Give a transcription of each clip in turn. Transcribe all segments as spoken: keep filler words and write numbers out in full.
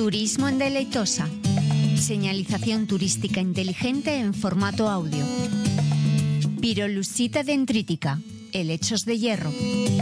Turismo en Deleitosa. Señalización turística inteligente en formato audio. Pirolusita dendrítica. Helechos de hierro.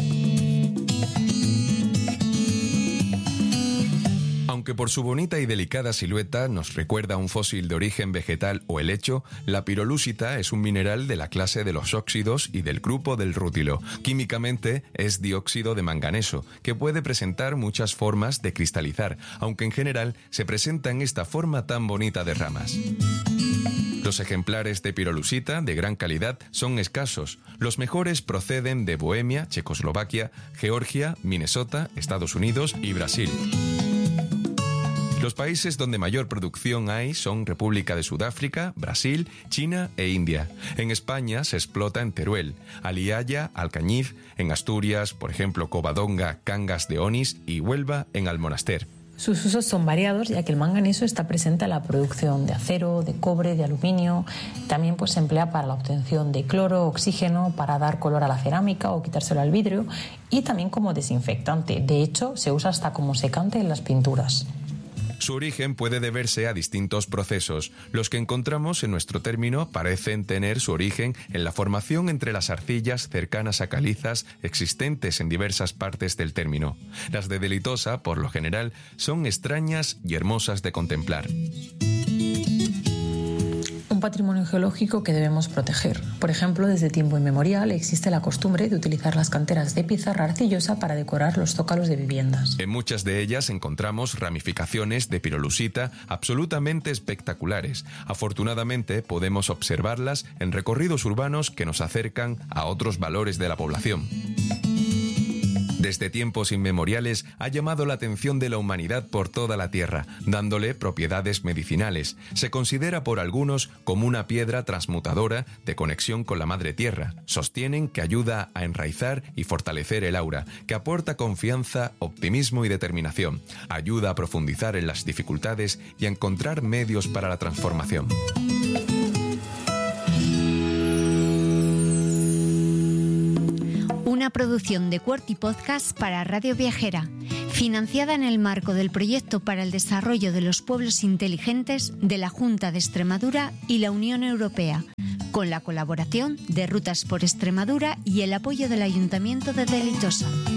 Aunque por su bonita y delicada silueta nos recuerda a un fósil de origen vegetal o helecho, la pirolusita es un mineral de la clase de los óxidos y del grupo del rutilo. Químicamente es dióxido de manganeso, que puede presentar muchas formas de cristalizar, aunque en general se presenta en esta forma tan bonita de ramas. Los ejemplares de pirolusita de gran calidad son escasos. Los mejores proceden de Bohemia, Checoslovaquia, Georgia, Minnesota, Estados Unidos y Brasil. Los países donde mayor producción hay son República de Sudáfrica, Brasil, China e India. En España se explota en Teruel, Aliaya, Alcañiz, en Asturias, por ejemplo, Covadonga, Cangas de Onís y Huelva en Almonaster. Sus usos son variados, ya que el manganeso está presente en la producción de acero, de cobre, de aluminio. También pues, se emplea para la obtención de cloro, oxígeno, para dar color a la cerámica o quitárselo al vidrio, y también como desinfectante. De hecho, se usa hasta como secante en las pinturas. Su origen puede deberse a distintos procesos. Los que encontramos en nuestro término parecen tener su origen en la formación entre las arcillas cercanas a calizas existentes en diversas partes del término. Las de Deleitosa, por lo general, son extrañas y hermosas de contemplar. Un patrimonio geológico que debemos proteger. Por ejemplo, desde tiempo inmemorial existe la costumbre de utilizar las canteras de pizarra arcillosa para decorar los zócalos de viviendas. En muchas de ellas encontramos ramificaciones de pirolusita absolutamente espectaculares. Afortunadamente podemos observarlas en recorridos urbanos que nos acercan a otros valores de la población. Desde tiempos inmemoriales ha llamado la atención de la humanidad por toda la tierra, dándole propiedades medicinales. Se considera por algunos como una piedra transmutadora de conexión con la madre tierra. Sostienen que ayuda a enraizar y fortalecer el aura, que aporta confianza, optimismo y determinación. Ayuda a profundizar en las dificultades y a encontrar medios para la transformación. Una producción de Quarty Podcast para Radio Viajera, financiada en el marco del Proyecto para el Desarrollo de los Pueblos Inteligentes de la Junta de Extremadura y la Unión Europea, con la colaboración de Rutas por Extremadura y el apoyo del Ayuntamiento de Deleitosa.